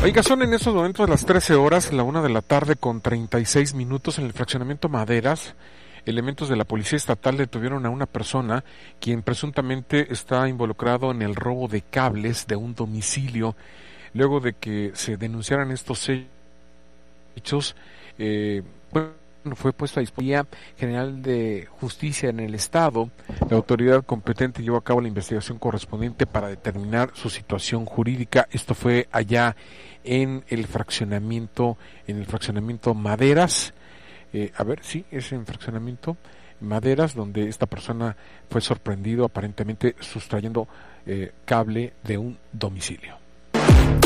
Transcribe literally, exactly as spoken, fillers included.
Oiga, son en estos momentos las trece horas, la una de la tarde con treinta y seis minutos en el fraccionamiento Maderas. Elementos de la Policía Estatal detuvieron a una persona quien presuntamente está involucrado en el robo de cables de un domicilio. Luego de que se denunciaran estos hechos, eh, bueno, fue puesto a disposición General de Justicia en el Estado. La autoridad competente llevó a cabo la investigación correspondiente para determinar su situación jurídica. Esto fue allá en el fraccionamiento, en el fraccionamiento Maderas. Eh, a ver, sí, es en fraccionamiento Maderas, donde esta persona fue sorprendido aparentemente sustrayendo eh, cable de un domicilio.